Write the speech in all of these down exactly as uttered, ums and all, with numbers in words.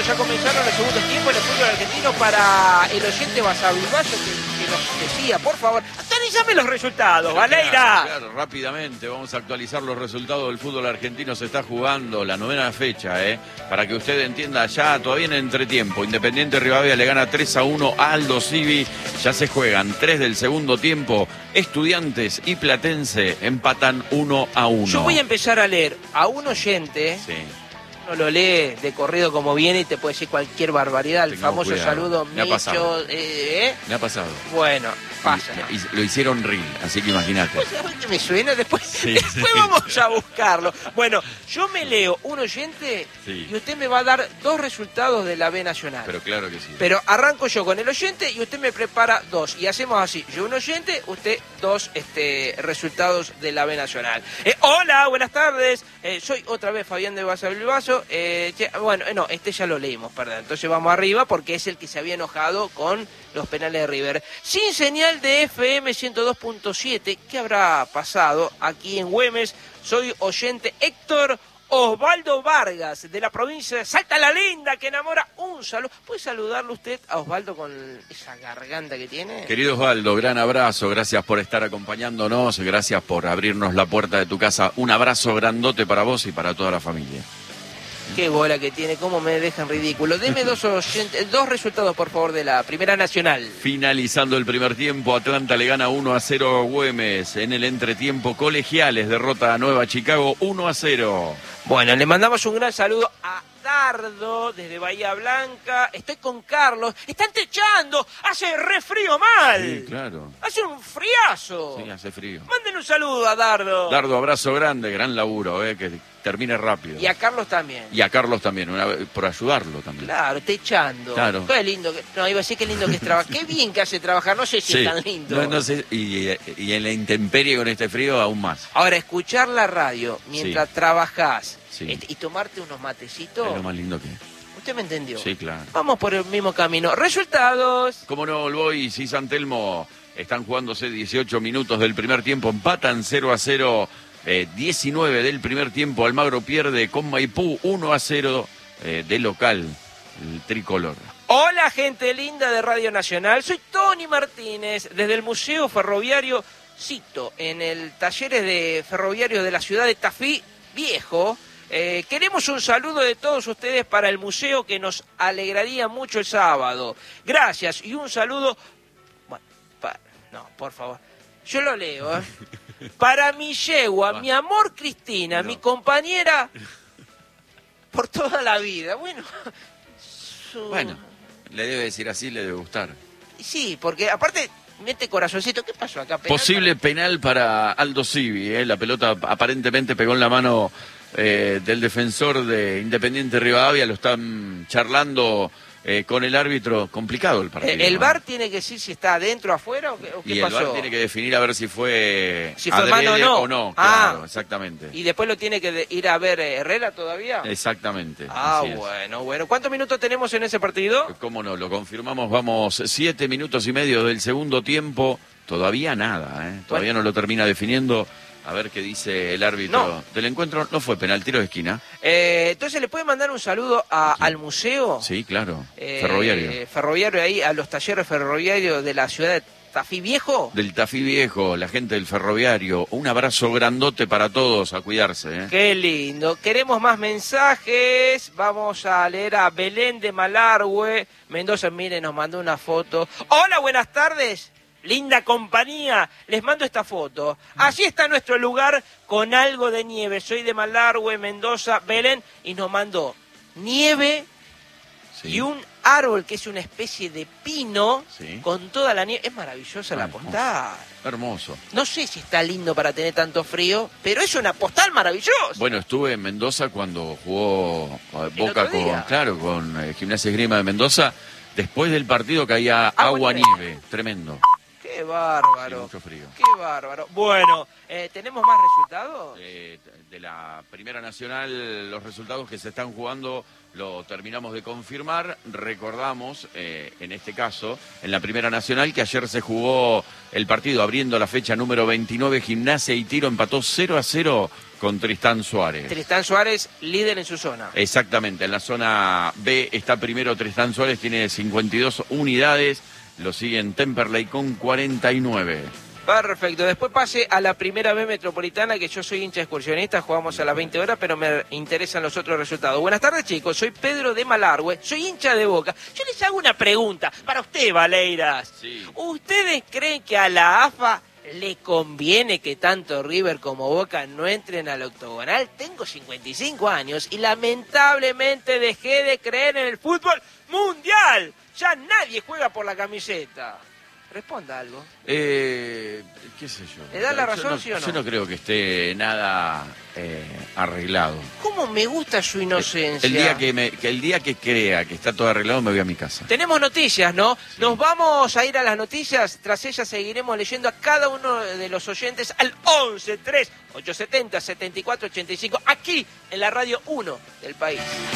ya comenzaron los segundos tiempos del fútbol argentino. Para el oyente Basavilbaso que, que nos decía, por favor, actualízame los resultados, Valeira. Claro, claro, rápidamente vamos a actualizar los resultados del fútbol argentino. Se está jugando la novena fecha, ¿eh? Para que usted entienda, ya todavía en entretiempo. Independiente Rivadavia le gana tres a uno a Aldo Civi. Ya se juegan tres del segundo tiempo. Estudiantes y Platense empatan uno a uno. Yo voy a empezar a leer a un oyente. Sí. Uno lo lee de corrido como viene y te puede decir cualquier barbaridad. El Tengamos famoso cuidado. saludo Me ha pasado. Micho. Eh, ¿eh? Me ha pasado. Bueno, pasa. Y, y lo hicieron reel, así que imagínate. Pues, ¿sabes qué me suena? Después, Sí, después sí. vamos a buscarlo. Bueno, yo me leo un oyente Sí. y usted me va a dar dos resultados de la B Nacional. Pero claro que sí. Pero arranco yo con el oyente y usted me prepara dos. Y hacemos así. Yo un oyente, usted dos este, resultados de la B Nacional. Eh, hola, buenas tardes. Eh, soy otra vez Fabián de Basavilbaso. Eh, che, bueno, eh, no, este ya lo leímos, perdón. Entonces vamos arriba porque es el que se había enojado con los penales de River. Sin señal de F M ciento dos punto siete, ¿qué habrá pasado aquí en Güemes? Soy oyente Héctor Osvaldo Vargas, de la provincia de Salta la Linda, que enamora. Un saludo. ¿Puede saludarlo usted a Osvaldo con esa garganta que tiene? Querido Osvaldo, gran abrazo, gracias por estar acompañándonos, gracias por abrirnos la puerta de tu casa. Un abrazo grandote para vos y para toda la familia. Qué bola que tiene, cómo me dejan ridículo. Deme dos, oyentes, dos resultados, por favor, de la Primera Nacional. Finalizando el primer tiempo, Atlanta le gana uno a cero a Güemes. En el entretiempo, Colegiales derrota a Nueva Chicago uno a cero. Bueno, le mandamos un gran saludo a Dardo desde Bahía Blanca. Estoy con Carlos. Están techando. Hace re frío mal. Sí, claro. Hace un friazo. Sí, hace frío. Manden un saludo a Dardo. Dardo, abrazo grande, gran laburo, eh, que termine rápido. Y a Carlos también. Y a Carlos también, una vez, por ayudarlo también. Claro, techando. Claro. Qué lindo. Que, no, iba a decir qué lindo que es trabajar. Qué bien que hace trabajar. No sé si Sí. es tan lindo. No, no sé, y, y en la intemperie con este frío aún más. Ahora, escuchar la radio mientras Sí. trabajás Sí. este, y tomarte unos matecitos. Es lo más lindo que es. ¿Usted me entendió? Sí, claro. Vamos por el mismo camino. Resultados. Como no, el Boys y San Telmo están jugándose dieciocho minutos del primer tiempo, empatan cero a cero, eh, diecinueve del primer tiempo, Almagro pierde con Maipú uno a cero eh, de local, el tricolor. Hola, gente linda de Radio Nacional. Soy Tony Martínez, desde el Museo Ferroviario Cito, en el Talleres de Ferroviario de la ciudad de Tafí Viejo. Eh, queremos un saludo de todos ustedes para el museo, que nos alegraría mucho el sábado. Gracias. Y un saludo... Bueno, pa... no, por favor. Yo lo leo, ¿eh? Para mi yegua, mi amor Cristina, No. mi compañera por toda la vida. Bueno, su... Bueno, le debe decir así, le debe gustar. Sí, porque aparte mete corazoncito. ¿Qué pasó acá? ¿Penal? Posible penal para Aldo Civi, eh, la pelota aparentemente pegó en la mano eh, del defensor de Independiente Rivadavia, lo están charlando eh, con el árbitro. Complicado el partido. Eh, ¿El ¿no? V A R tiene que decir si está adentro o afuera o qué, o qué Y el pasó? V A R tiene que definir a ver si fue, Si fue adrede mano o no. o no. Ah. Claro, exactamente. ¿Y después lo tiene que de- ir a ver eh, Herrera todavía? Exactamente. Ah, así es. bueno, bueno. ¿Cuántos minutos tenemos en ese partido? Cómo no, lo confirmamos, vamos siete minutos y medio del segundo tiempo, todavía nada, ¿eh? Todavía Bueno. no lo termina definiendo. A ver qué dice el árbitro No. del encuentro. No fue penal, tiro de esquina. Eh, entonces, ¿le puede mandar un saludo a- Sí. al museo? Sí, claro. Eh, Ferroviario. Ferroviario ahí, a los talleres ferroviarios de la ciudad de Tafí Viejo. Del Tafí Viejo, la gente del ferroviario. Un abrazo grandote para todos, a cuidarse, ¿eh? Qué lindo. Queremos más mensajes. Vamos a leer a Belén de Malargüe. Mendoza, mire, nos mandó una foto. Hola, buenas tardes. Linda compañía. Les mando esta foto. Así está nuestro lugar con algo de nieve. Soy de Malargüe, Mendoza, Belén. Y nos mandó nieve Sí. y un árbol que es una especie de pino Sí. con toda la nieve. Es maravillosa Ah, la hermoso. postal. Hermoso. No sé si está lindo para tener tanto frío, pero es una postal maravillosa. Bueno, estuve en Mendoza cuando jugó eh, Boca otro día. con, claro, con eh, Gimnasia Esgrima de Mendoza. Después del partido caía Agua agua, nieve. nieve. Tremendo. Qué bárbaro. Sí, mucho frío. Qué bárbaro. Bueno, eh, ¿tenemos más resultados? Eh, de la Primera Nacional, los resultados que se están jugando lo terminamos de confirmar. Recordamos, eh, en este caso, en la Primera Nacional, que ayer se jugó el partido abriendo la fecha número veintinueve. Gimnasia y Tiro empató cero a cero con Tristán Suárez. Tristán Suárez, líder en su zona. Exactamente, en la zona B está primero Tristán Suárez, tiene cincuenta y dos unidades, lo siguen Temperley con cuarenta y nueve. Perfecto, después pase a la primera B metropolitana, que yo soy hincha excursionista, jugamos a las veinte horas, pero me interesan los otros resultados. Buenas tardes, chicos, soy Pedro de Malargüe, soy hincha de Boca. Yo les hago una pregunta para usted, Valeiras. Sí. ¿Ustedes creen que a la A F A le conviene que tanto River como Boca no entren al octogonal? Tengo cincuenta y cinco años y lamentablemente dejé de creer en el fútbol mundial. Ya nadie juega por la camiseta. Responda algo. Eh, ¿Qué sé yo? ¿Le da la razón, yo no, sí o no? Yo no creo que esté nada eh, arreglado. ¿Cómo me gusta su inocencia? El día que, me, que el día que crea que está todo arreglado me voy a mi casa. Tenemos noticias, ¿no? Sí. Nos vamos a ir a las noticias. Tras ellas seguiremos leyendo a cada uno de los oyentes al once tres ocho siete cero siete cuatro ocho cinco, aquí en la Radio uno del país.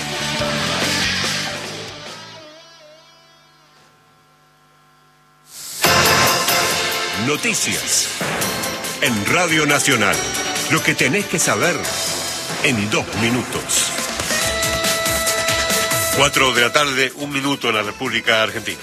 Noticias en Radio Nacional. Lo que tenés que saber en dos minutos. Cuatro de la tarde, un minuto en la República Argentina.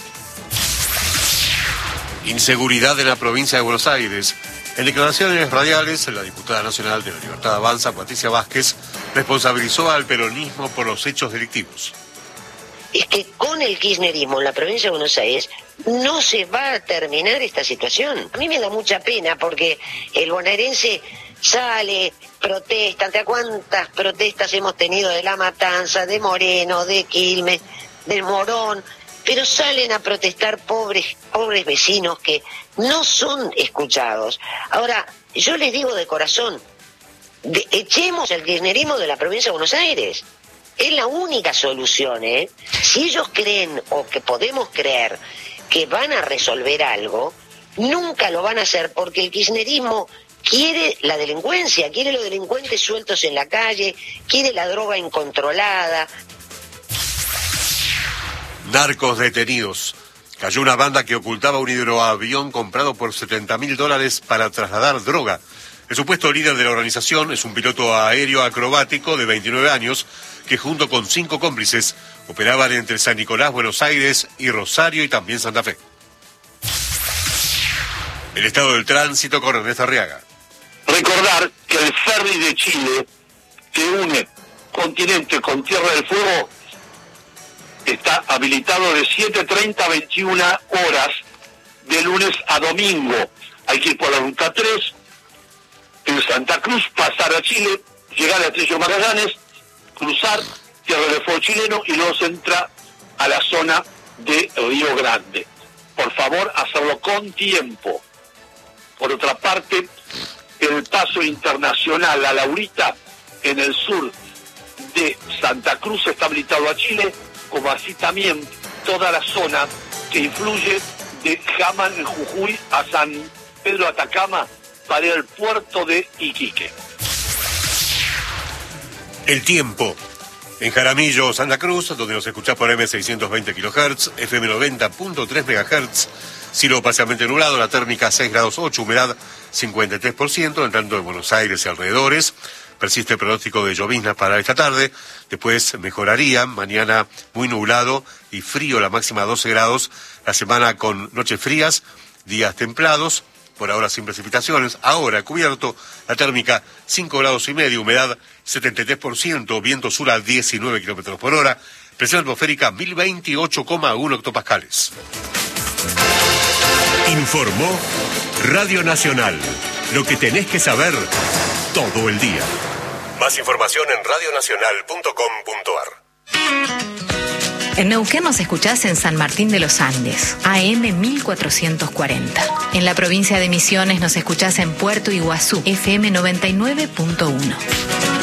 Inseguridad en la provincia de Buenos Aires. En declaraciones radiales, la diputada nacional de la Libertad Avanza, Patricia Vázquez, responsabilizó al peronismo por los hechos delictivos. Es que con el kirchnerismo en la provincia de Buenos Aires no se va a terminar esta situación. A mí me da mucha pena porque el bonaerense sale, protesta. ¿Ante cuántas protestas hemos tenido de La Matanza, de Moreno, de Quilmes, del Morón? Pero salen a protestar pobres, pobres vecinos que no son escuchados. Ahora, yo les digo de corazón, de, echemos el kirchnerismo de la provincia de Buenos Aires. Es la única solución, ¿eh? Si ellos creen o que podemos creer que van a resolver algo, nunca lo van a hacer porque el kirchnerismo quiere la delincuencia, quiere los delincuentes sueltos en la calle, quiere la droga incontrolada. Narcos detenidos. Cayó una banda que ocultaba un hidroavión comprado por setenta mil dólares para trasladar droga. El supuesto líder de la organización es un piloto aéreo acrobático de veintinueve años que junto con cinco cómplices operaban entre San Nicolás, Buenos Aires y Rosario y también Santa Fe. El estado del tránsito con Ernesto Arriaga. Recordar que el ferry de Chile que une continente con Tierra del Fuego está habilitado de siete treinta a veintiuna horas de lunes a domingo. Hay que ir por la ruta tres en Santa Cruz, pasar a Chile, llegar a Estrella Magallanes, cruzar Tierra del Fuego chileno y luego se entra a la zona de Río Grande. Por favor, hacerlo con tiempo. Por otra parte, el paso internacional a Laurita en el sur de Santa Cruz está habilitado a Chile, como así también toda la zona que influye de Jamán en Jujuy a San Pedro Atacama para el puerto de Iquique. El tiempo. En Jaramillo, Santa Cruz, donde nos escuchás por eme seiscientos veinte kilohertz, efe eme noventa punto tres megahertz, cielo parcialmente nublado, la térmica seis grados ocho, humedad cincuenta y tres por ciento, en tanto en Buenos Aires y alrededores. Persiste el pronóstico de lloviznas para esta tarde, después mejoraría, mañana muy nublado y frío, la máxima doce grados, la semana con noches frías, días templados, por ahora sin precipitaciones, ahora cubierto, la térmica cinco grados y medio, humedad setenta y tres por ciento, viento sur a diecinueve kilómetros por hora, presión atmosférica mil veintiocho coma uno hectopascales. Informó Radio Nacional, lo que tenés que saber todo el día. Más información en radio nacional punto com punto ar. En Neuquén nos escuchás en San Martín de los Andes, A M mil cuatrocientos cuarenta. En la provincia de Misiones nos escuchás en Puerto Iguazú, efe eme noventa y nueve punto uno.